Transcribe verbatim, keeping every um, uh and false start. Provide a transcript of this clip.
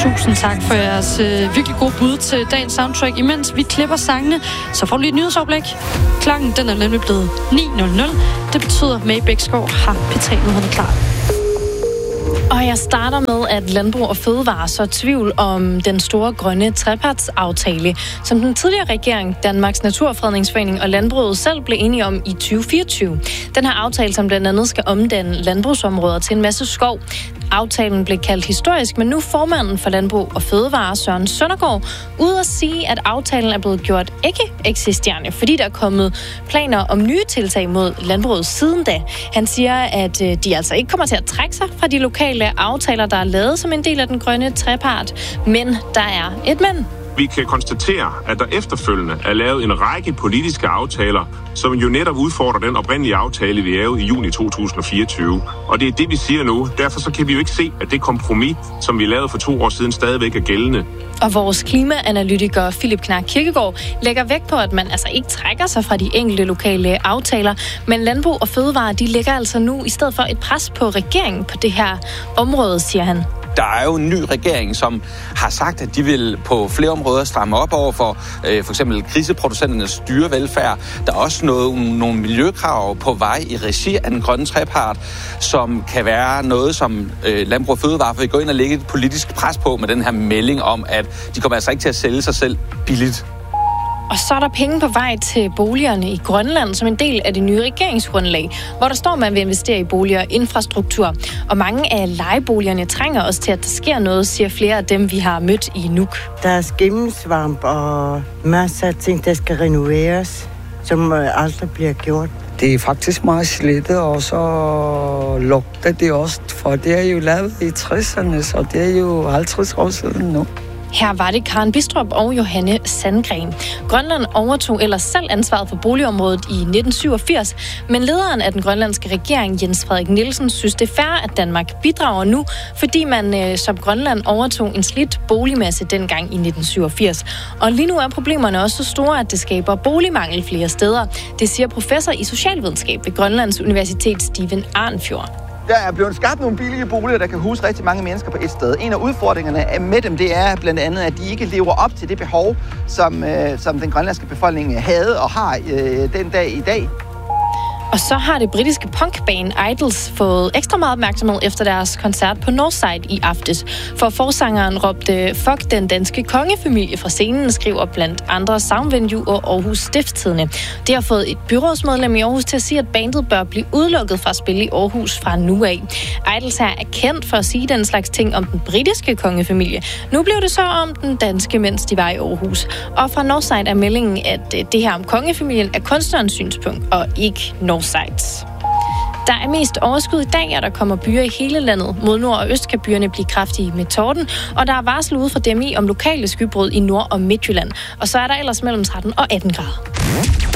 Tusind tak for jeres øh, virkelig gode bud til dagens soundtrack. Imens vi klipper sangene, så får du lige et nyhedsoverblik. Klokken den er nemlig blevet ni nul nul. Det betyder, at Maye Bæksgaard har P tre nyhederne klar. Og jeg starter med, at Landbrug og Fødevare så tvivl om den store grønne trepartsaftale, som den tidligere regering, Danmarks Naturfredningsforening og Landbruget selv blev enige om i tyve fireogtyve. Den her aftale, som blandt andet skal omdanne landbrugsområder til en masse skov. Aftalen blev kaldt historisk, men nu formanden for Landbrug og Fødevare, Søren Søndergaard, ude at sige, at aftalen er blevet gjort ikke eksisterende, fordi der er kommet planer om nye tiltag mod landbruget siden da. Han siger, at de altså ikke kommer til at trække sig fra de lokale aftaler, der er lavet som en del af den grønne trepart, men der er et men. Vi kan konstatere, at der efterfølgende er lavet en række politiske aftaler, som jo netop udfordrer den oprindelige aftale, vi lavede i juni to tusind fireogtyve. Og det er det, vi siger nu. Derfor så kan vi jo ikke se, at det kompromis, som vi lavede for to år siden, stadigvæk er gældende. Og vores klimaanalytiker Philip Knark Kirkegaard lægger vægt på, at man altså ikke trækker sig fra de enkelte lokale aftaler, men Landbrug og Fødevare, de lægger altså nu i stedet for et pres på regeringen på det her område, siger han. Der er jo en ny regering, som har sagt, at de vil på flere områder stramme op over for øh, for eksempel griseproducenternes dyrevelfærd. Der er også noget, nogle miljøkrav på vej i regi af den grønne trepart, som kan være noget, som øh, Landbrug og Fødevare vil gå ind og lægge et politisk pres på med den her melding om, at de kommer altså ikke til at sælge sig selv billigt. Og så er der penge på vej til boligerne i Grønland som en del af det nye regeringsgrundlag, hvor der står, at man vil investere i boliger og infrastruktur. Og mange af lejeboligerne trænger også til, at der sker noget, siger flere af dem, vi har mødt i Nuuk. Der er skimmelsvamp og masser af ting, der skal renoveres, som aldrig bliver gjort. Det er faktisk meget slidt, og så lugter det også, for det er jo lavet i tresserne, så det er jo halvtreds år siden nu. Her var det Karen Bistrup og Johanne Sandgren. Grønland overtog ellers selv ansvaret for boligområdet i nitten syvogfirs, men lederen af den grønlandske regering, Jens Frederik Nielsen, synes det er fair, at Danmark bidrager nu, fordi man øh, som Grønland overtog en slidt boligmasse dengang i nitten syvogfirs. Og lige nu er problemerne også så store, at det skaber boligmangel flere steder. Det siger professor i socialvidenskab ved Grønlands Universitet, Steven Arnfjord. Der er blevet skabt nogle billige boliger, der kan huse rigtig mange mennesker på et sted. En af udfordringerne med dem, det er blandt andet, at de ikke lever op til det behov, som, øh, som den grønlandske befolkning havde og har øh, den dag i dag. Og så har det britiske punkband Idols fået ekstra meget opmærksomhed efter deres koncert på Northside i aftes. For forsangeren råbte "Fuck den danske kongefamilie" fra scenen, skriver blandt andre Soundvenue og Aarhus Stiftstidende. Det har fået et byrådsmedlem i Aarhus til at sige, at bandet bør blive udelukket fra at spille i Aarhus fra nu af. Idols her er kendt for at sige den slags ting om den britiske kongefamilie. Nu blev det så om den danske, mens de var i Aarhus. Og fra Northside er meldingen, at det her om kongefamilien er kunstnerens synspunkt og ikke Northside. Sites. Der er mest overskud i dag, og der kommer byer i hele landet. Mod nord og øst kan byerne blive kraftige med torden, og der er varsel ude fra D M I om lokale skybrud i Nord- og Midtjylland. Og så er der ellers mellem tretten og atten grader.